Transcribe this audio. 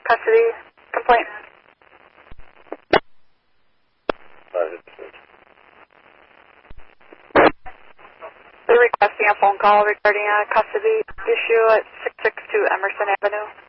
custody complaint. We're requesting a phone call regarding a custody issue at 662 Emerson Avenue.